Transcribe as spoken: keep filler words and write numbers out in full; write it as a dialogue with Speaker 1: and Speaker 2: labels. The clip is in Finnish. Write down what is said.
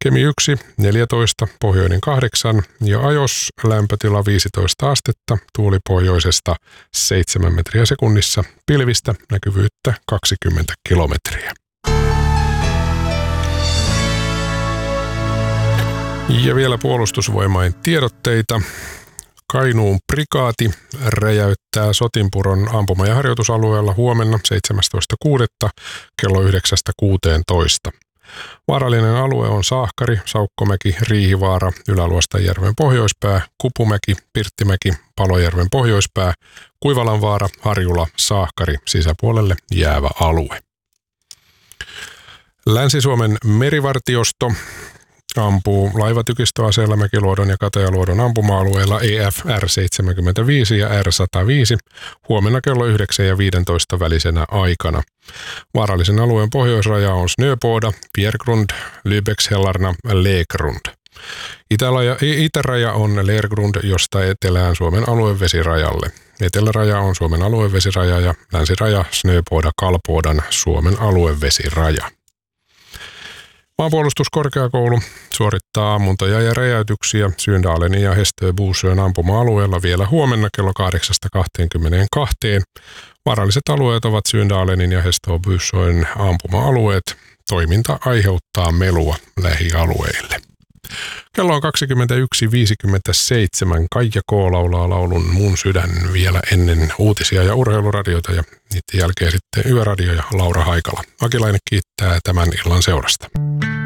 Speaker 1: Kemi yksi, neljätoista, pohjoinen kahdeksan ja Ajos lämpötila viisitoista astetta, tuuli pohjoisesta seitsemän metriä sekunnissa, pilvistä näkyvyyttä kaksikymmentä kilometriä. Ja vielä puolustusvoimain tiedotteita. Kainuun prikaati räjäyttää Sotinpuron ampuma- ja harjoitusalueella huomenna seitsemästoista kuudetta kello yhdeksästä kuuteentoista. Vaarallinen alue on Saahkari, Saukkomäki, Riihivaara, Ylä-Luostajärven pohjoispää, Kupumäki, Pirttimäki, Palojärven pohjoispää, Kuivalanvaara, Harjula, Saahkari, sisäpuolelle jäävä alue. Länsi-Suomen merivartiosto ampuu laivatykistöaseella Mäkiluodon ja Katajaluodon ampuma-alueella E F R seitsemänkymmentäviisi ja R sata viisi huomenna kello yhdeksän ja viisitoista välisenä aikana. Vaarallisen alueen pohjoisraja on Snöboda, Bjergrund, Lübeckshällarna, Leegrund. Itäraja, itäraja on Lergrund, josta etelään Suomen aluevesirajalle. Eteläraja on Suomen aluevesiraja ja länsiraja Snöboda Kalpodan Suomen aluevesiraja. Maanpuolustuskorkeakoulu suorittaa ammuntoja ja räjäytyksiä Syndalenin ja Hästö-Buusön ampuma-alueella vielä huomenna kello kahdeksasta kaksikymmentäkaksi. Vaaralliset alueet ovat Syndalenin ja Hästö-Buusön ampuma-alueet. Toiminta aiheuttaa melua lähialueille. Kello on kaksikymmentäyksi viisikymmentäseitsemän. Kaija K. laulaa laulun Mun sydän vielä ennen uutisia ja urheiluradiota ja niiden jälkeen sitten Yöradio ja Laura Haikala. Akilainen kiittää tämän illan seurasta.